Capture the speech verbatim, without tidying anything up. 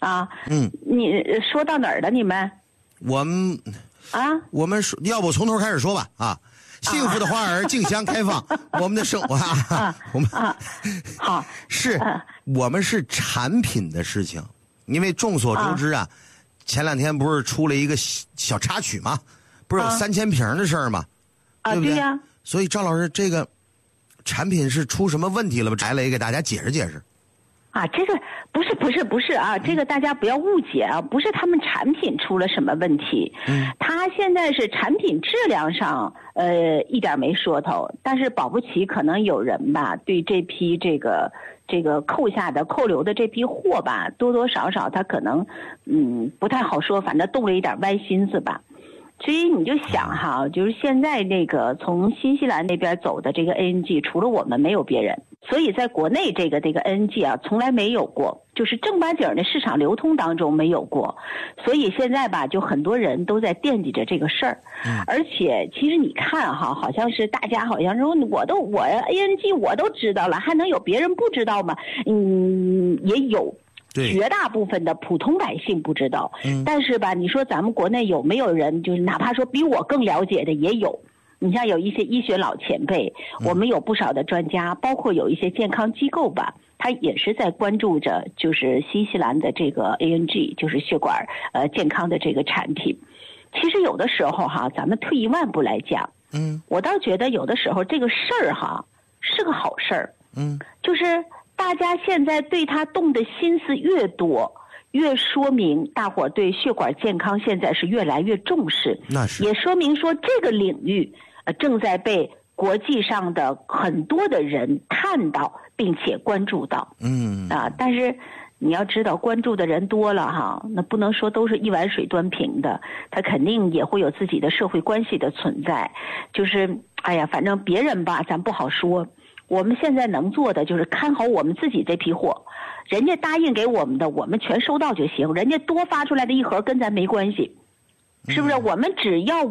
啊， 嗯， 你说到哪儿了？你们？ 我们啊， 我们说，要不从头开始说吧啊。幸福的花儿竞相开放，我们的生活啊，我们啊，好， 是、啊，我们是产品的事情，因为众所周知啊，啊前两天不是出了一个小插曲吗？不是有三千瓶的事儿吗？ 啊， 对不对？ 对呀、啊。 所以赵老师，这个产品是出什么问题了吧？来了也给大家解释解释。 啊，这个不是不是不是啊，这个大家不要误解啊，不是他们产品出了什么问题，嗯，他现在是产品质量上呃一点没说头，但是保不齐可能有人吧对这批这个这个扣下的扣留的这批货吧，多多少少他可能嗯不太好说，反正动了一点歪心思吧。所以你就想哈，就是现在那个从新西兰那边走的这个 A N G， 除了我们没有别人，所以在国内这个这个 A N G 啊，从来没有过，就是正八经的市场流通当中没有过，所以现在吧，就很多人都在惦记着这个事儿，而且其实你看哈，好像是大家好像说我都我 A N G 我都知道了，还能有别人不知道吗？嗯，也有。绝大部分的普通百姓不知道，嗯，但是吧，你说咱们国内有没有人，就是哪怕说比我更了解的也有。你像有一些医学老前辈，我们有不少的专家，包括有一些健康机构吧，他也是在关注着，就是新西兰的这个 A N G， 就是血管呃健康的这个产品。其实有的时候哈，咱们退一万步来讲，嗯，我倒觉得有的时候这个事儿哈是个好事儿，嗯，就是。大家现在对他动的心思越多，越说明大伙儿对血管健康现在是越来越重视。 那是， 也说明说这个领域呃正在被国际上的很多的人看到并且关注到。嗯啊，但是你要知道，关注的人多了哈，那不能说都是一碗水端平的，他肯定也会有自己的社会关系的存在。就是哎呀，反正别人吧，咱不好说。我们现在能做的就是看好我们自己这批货，人家答应给我们的，我们全收到就行。人家多发出来的一盒跟咱没关系，是不是？我们只要